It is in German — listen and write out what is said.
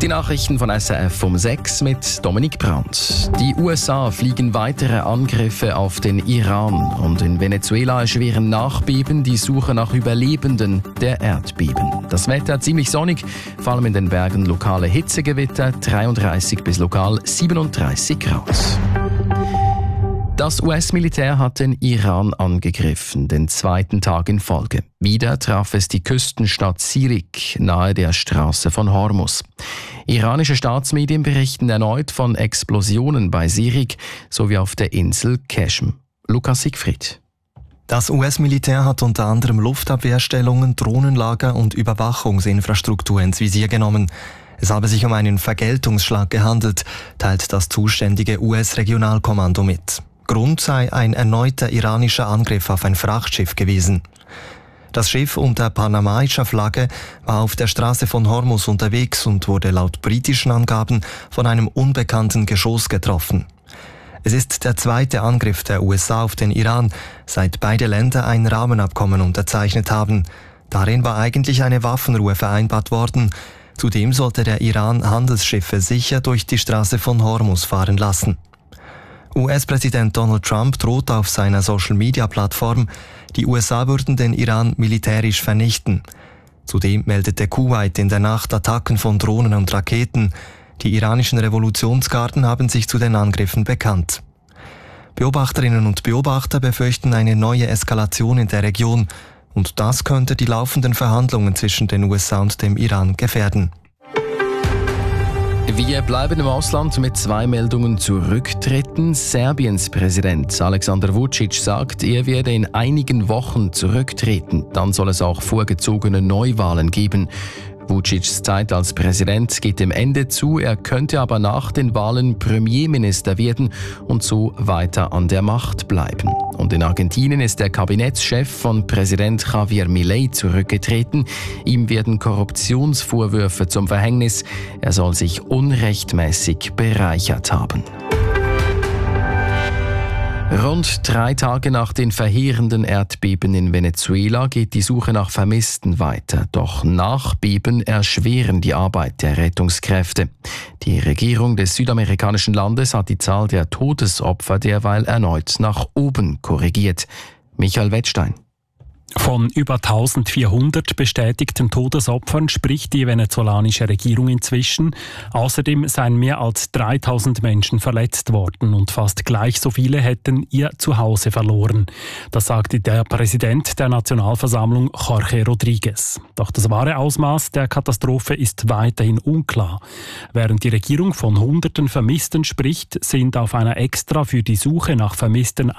Die Nachrichten von SRF um 6 mit Dominik Brandt. Die USA fliegen weitere Angriffe auf den Iran und in Venezuela erschweren Nachbeben die Suche nach Überlebenden der Erdbeben. Das Wetter ziemlich sonnig, vor allem in den Bergen lokale Hitzegewitter, 33 bis lokal 37 Grad. Das US-Militär hat den Iran angegriffen, den zweiten Tag in Folge. Wieder traf es die Küstenstadt Sirik nahe der Straße von Hormuz. Iranische Staatsmedien berichten erneut von Explosionen bei Sirik sowie auf der Insel Qeshm. Lukas Siegfried. Das US-Militär hat unter anderem Luftabwehrstellungen, Drohnenlager und Überwachungsinfrastruktur ins Visier genommen. Es habe sich um einen Vergeltungsschlag gehandelt, teilt das zuständige US-Regionalkommando mit. Grund sei ein erneuter iranischer Angriff auf ein Frachtschiff gewesen. Das Schiff unter panamaischer Flagge war auf der Straße von Hormuz unterwegs und wurde laut britischen Angaben von einem unbekannten Geschoss getroffen. Es ist der zweite Angriff der USA auf den Iran, seit beide Länder ein Rahmenabkommen unterzeichnet haben. Darin war eigentlich eine Waffenruhe vereinbart worden. Zudem sollte der Iran Handelsschiffe sicher durch die Straße von Hormuz fahren lassen. US-Präsident Donald Trump droht auf seiner Social-Media-Plattform, die USA würden den Iran militärisch vernichten. Zudem meldete Kuwait in der Nacht Attacken von Drohnen und Raketen. Die iranischen Revolutionsgarden haben sich zu den Angriffen bekannt. Beobachterinnen und Beobachter befürchten eine neue Eskalation in der Region und das könnte die laufenden Verhandlungen zwischen den USA und dem Iran gefährden. Wir bleiben im Ausland mit 2 Meldungen zurücktreten. Serbiens Präsident Aleksandar Vučić sagt, er werde in einigen Wochen zurücktreten. Dann soll es auch vorgezogene Neuwahlen geben. Vučićs Zeit als Präsident geht dem Ende zu. Er könnte aber nach den Wahlen Premierminister werden und so weiter an der Macht bleiben. Und in Argentinien ist der Kabinettschef von Präsident Javier Milei zurückgetreten. Ihm werden Korruptionsvorwürfe zum Verhängnis. Er soll sich unrechtmäßig bereichert haben. Rund 3 Tage nach den verheerenden Erdbeben in Venezuela geht die Suche nach Vermissten weiter. Doch Nachbeben erschweren die Arbeit der Rettungskräfte. Die Regierung des südamerikanischen Landes hat die Zahl der Todesopfer derweil erneut nach oben korrigiert. Michael Wettstein. Von über 1400 bestätigten Todesopfern spricht die venezolanische Regierung inzwischen. Außerdem seien mehr als 3000 Menschen verletzt worden und fast gleich so viele hätten ihr Zuhause verloren. Das sagte der Präsident der Nationalversammlung, Jorge Rodríguez. Doch das wahre Ausmaß der Katastrophe ist weiterhin unklar. Während die Regierung von Hunderten Vermissten spricht, sind auf einer extra für die Suche nach Vermissten